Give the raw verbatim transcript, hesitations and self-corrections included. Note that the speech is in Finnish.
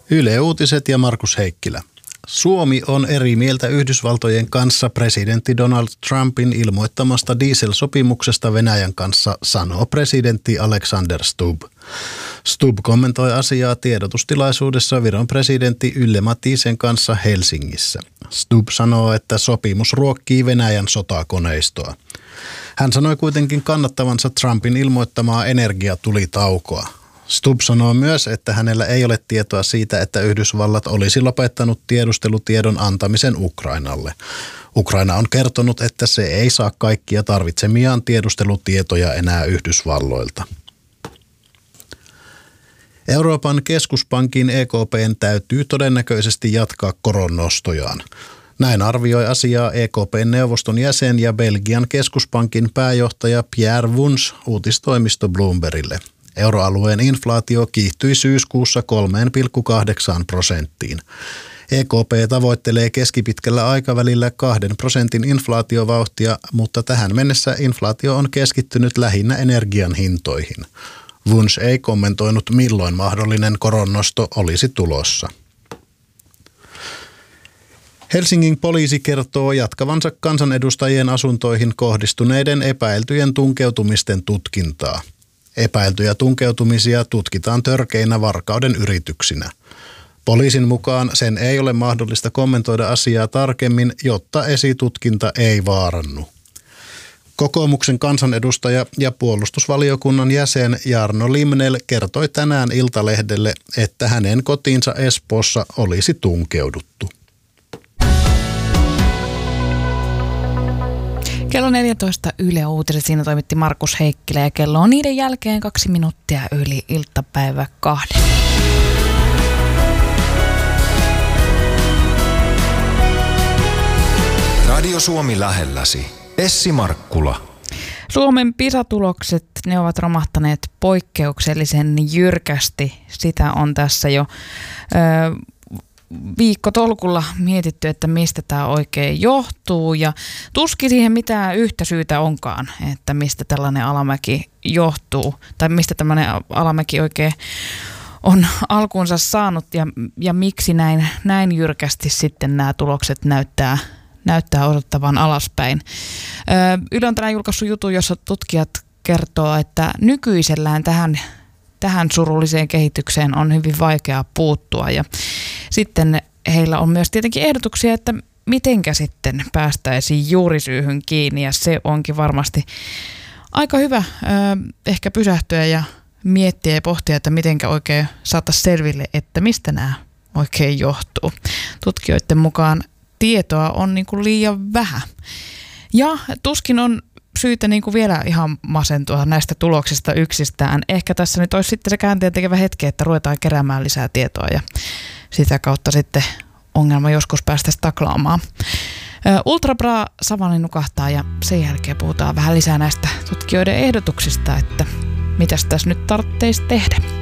Yle Uutiset ja Markus Heikkilä. Suomi on eri mieltä Yhdysvaltojen kanssa presidentti Donald Trumpin ilmoittamasta dieselsopimuksesta Venäjän kanssa, sanoo presidentti Alexander Stubb. Stubb kommentoi asiaa tiedotustilaisuudessa Viron presidentti Yle Matisen kanssa Helsingissä. Stubb sanoo, että sopimus ruokkii Venäjän sotakoneistoa. Hän sanoi kuitenkin kannattavansa Trumpin ilmoittamaa energiatulitaukoa. Stubb sanoo myös, että hänellä ei ole tietoa siitä, että Yhdysvallat olisi lopettanut tiedustelutiedon antamisen Ukrainalle. Ukraina on kertonut, että se ei saa kaikkia tarvitsemiaan tiedustelutietoja enää Yhdysvalloilta. Euroopan keskuspankin E K P:n täytyy todennäköisesti jatkaa koronnostojaan. Näin arvioi asiaa E K P:n neuvoston jäsen ja Belgian keskuspankin pääjohtaja Pierre Wuns uutistoimisto Bloombergille. Euroalueen inflaatio kiihtyi syyskuussa kolme pilkku kahdeksan prosenttiin. E K P tavoittelee keskipitkällä aikavälillä kahden prosentin inflaatiovauhtia, mutta tähän mennessä inflaatio on keskittynyt lähinnä energian hintoihin. Wuns ei kommentoinut, milloin mahdollinen koronnosto olisi tulossa. Helsingin poliisi kertoo jatkavansa kansanedustajien asuntoihin kohdistuneiden epäiltyjen tunkeutumisten tutkintaa. Epäiltyjä tunkeutumisia tutkitaan törkeinä varkauden yrityksinä. Poliisin mukaan sen ei ole mahdollista kommentoida asiaa tarkemmin, jotta esitutkinta ei vaarannu. Kokoomuksen kansanedustaja ja puolustusvaliokunnan jäsen Jarno Limnell kertoi tänään Iltalehdelle, että hänen kotiinsa Espoossa olisi tunkeuduttu. Kello neljätoista Yle Uutiset, siinä toimitti Markus Heikkilä ja kello on niiden jälkeen kaksi minuuttia yli iltapäivä kahden. Radio Suomi lähelläsi. Essi Markkula. Suomen PISA-tulokset, ne ovat romahtaneet poikkeuksellisen jyrkästi. Sitä on tässä jo ö, viikkotolkulla mietitty, että mistä tämä oikein johtuu, ja tuskin siihen mitään yhtä syytä onkaan, että mistä tällainen alamäki johtuu, tai mistä tämmöinen alamäki oikein on alkuunsa saanut, ja, ja miksi näin, näin jyrkästi sitten nämä tulokset näyttää, näyttää osoittavan alaspäin. Yle on tänään julkaissut jutun, jossa tutkijat kertoo, että nykyisellään tähän Tähän surulliseen kehitykseen on hyvin vaikea puuttua, ja sitten heillä on myös tietenkin ehdotuksia, että mitenkä sitten päästäisiin juurisyyhyn kiinni, ja se onkin varmasti aika hyvä äh, ehkä pysähtyä ja miettiä ja pohtia, että mitenkä oikein saataisiin selville, että mistä nämä oikein johtuu. Tutkijoiden mukaan tietoa on niin kuin liian vähän, ja tuskin on syytä niin kuin vielä ihan masentua näistä tuloksista yksistään. Ehkä tässä nyt olisi sitten se käänteen tekevä hetki, että ruvetaan keräämään lisää tietoa ja sitä kautta sitten ongelma joskus päästäisiin taklaamaan. Ultra Bra Savani nukahtaa ja sen jälkeen puhutaan vähän lisää näistä tutkijoiden ehdotuksista, että mitäs tässä nyt tarvitsisi tehdä.